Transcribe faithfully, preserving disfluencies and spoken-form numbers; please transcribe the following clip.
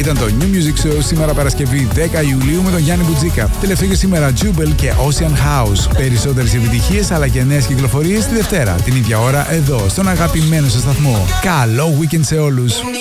Ήταν το New Music Show σήμερα Παρασκευή δέκα Ιουλίου με τον Γιάννη Μπουτζίκα. Τελευταίο και σήμερα Jubel και Ocean House. Περισσότερες επιτυχίες αλλά και νέες κυκλοφορίες τη Δευτέρα, την ίδια ώρα εδώ στον αγαπημένο σας σταθμό. Καλό weekend σε όλους!